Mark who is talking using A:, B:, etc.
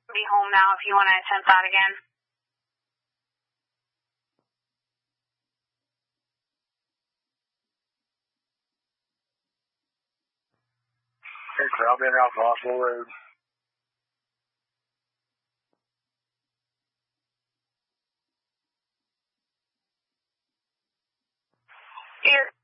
A: Be home now if you want to attempt that again.
B: Hey, I've been out Vauxhall Road.
A: You're